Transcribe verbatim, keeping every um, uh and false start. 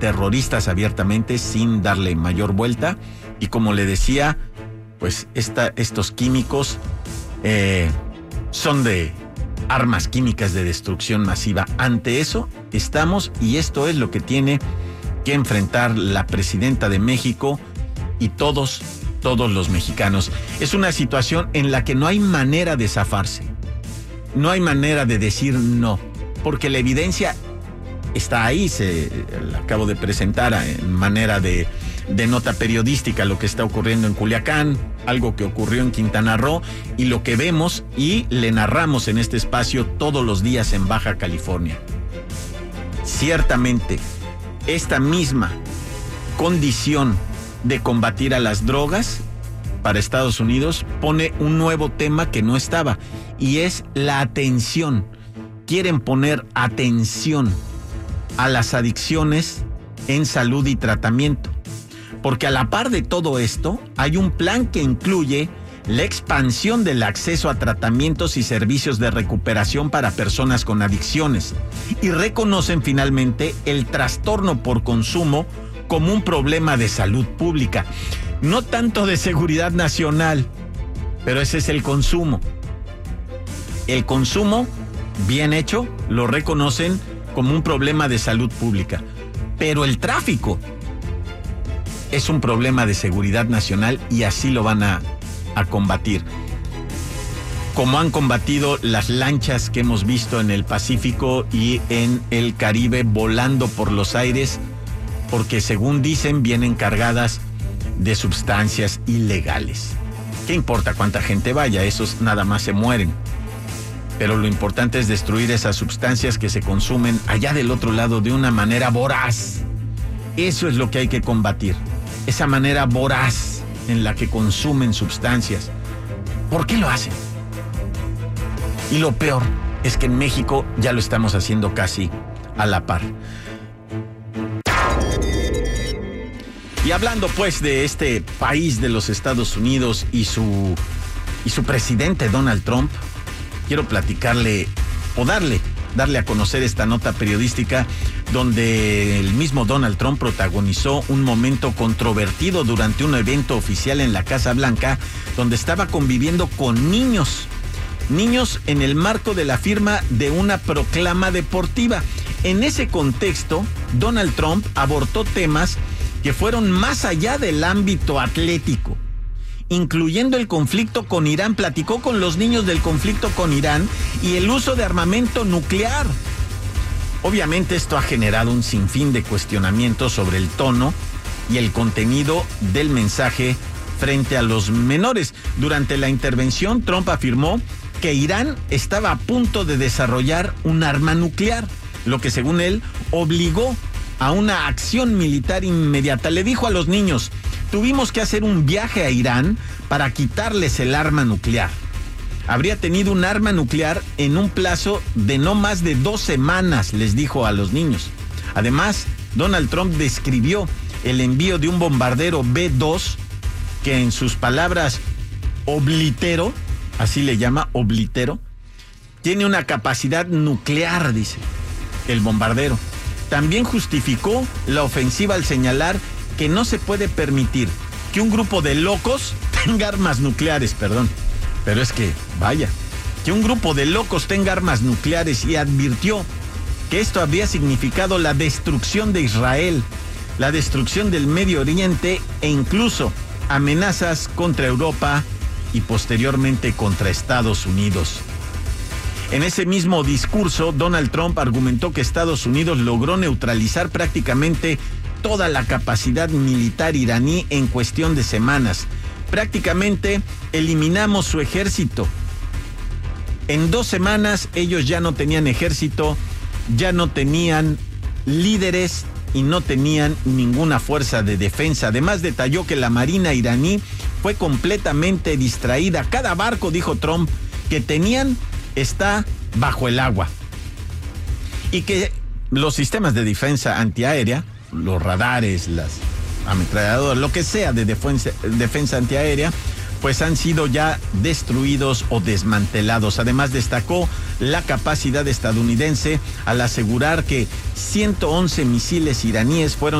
terroristas abiertamente sin darle mayor vuelta. Y como le decía, pues esta, estos químicos eh, son de armas químicas de destrucción masiva. Ante eso estamos, y esto es lo que tiene que enfrentar la presidenta de México y todos, todos los mexicanos. Es una situación en la que no hay manera de zafarse. No hay manera de decir no, porque la evidencia está ahí. Se la acabo de presentar en manera de, de nota periodística lo que está ocurriendo en Culiacán, algo que ocurrió en Quintana Roo y lo que vemos y le narramos en este espacio todos los días en Baja California. Ciertamente, esta misma condición de combatir a las drogas para Estados Unidos pone un nuevo tema que no estaba, y es la atención. Quieren poner atención a las adicciones en salud y tratamiento, porque a la par de todo esto hay un plan que incluye la expansión del acceso a tratamientos y servicios de recuperación para personas con adicciones, y reconocen finalmente el trastorno por consumo como un problema de salud pública, no tanto de seguridad nacional, pero ese es el consumo. El consumo, bien hecho, lo reconocen como un problema de salud pública, pero el tráfico es un problema de seguridad nacional y así lo van a, a combatir. Como han combatido las lanchas que hemos visto en el Pacífico y en el Caribe volando por los aires, porque según dicen vienen cargadas de sustancias ilegales. ¿Qué importa cuánta gente vaya? Esos nada más se mueren. Pero lo importante es destruir esas sustancias que se consumen allá del otro lado de una manera voraz. Eso es lo que hay que combatir. Esa manera voraz en la que consumen sustancias. ¿Por qué lo hacen? Y lo peor es que en México ya lo estamos haciendo casi a la par. Y hablando pues de este país de los Estados Unidos y su, y su presidente Donald Trump, quiero platicarle o darle, darle a conocer esta nota periodística donde el mismo Donald Trump protagonizó un momento controvertido durante un evento oficial en la Casa Blanca, donde estaba conviviendo con niños, niños en el marco de la firma de una proclama deportiva. En ese contexto, Donald Trump abordó temas que fueron más allá del ámbito atlético, incluyendo el conflicto con Irán. Platicó con los niños del conflicto con Irán y el uso de armamento nuclear. Obviamente esto ha generado un sinfín de cuestionamientos sobre el tono y el contenido del mensaje frente a los menores. Durante la intervención, Trump afirmó que Irán estaba a punto de desarrollar un arma nuclear, lo que según él obligó a una acción militar inmediata. Le dijo a los niños: tuvimos que hacer un viaje a Irán para quitarles el arma nuclear. Habría tenido un arma nuclear en un plazo de no más de dos semanas, les dijo a los niños. Además, Donald Trump describió el envío de un bombardero B dos, que en sus palabras, oblitero, así le llama, oblitero, tiene una capacidad nuclear, dice, el bombardero. También justificó la ofensiva al señalar que no se puede permitir que un grupo de locos tenga armas nucleares, perdón. Pero es que, vaya, que un grupo de locos tenga armas nucleares, y advirtió que esto habría significado la destrucción de Israel, la destrucción del Medio Oriente e incluso amenazas contra Europa y posteriormente contra Estados Unidos. En ese mismo discurso, Donald Trump argumentó que Estados Unidos logró neutralizar prácticamente toda la capacidad militar iraní en cuestión de semanas. Prácticamente eliminamos su ejército. En dos semanas ellos ya no tenían ejército, ya no tenían líderes y no tenían ninguna fuerza de defensa. Además, detalló que la marina iraní fue completamente distraída. Cada barco, dijo Trump, que tenían está bajo el agua, y que los sistemas de defensa antiaérea, los radares, las ametralladoras, lo que sea de defensa, defensa antiaérea, pues han sido ya destruidos o desmantelados. Además, destacó la capacidad estadounidense al asegurar que ciento once misiles iraníes fueron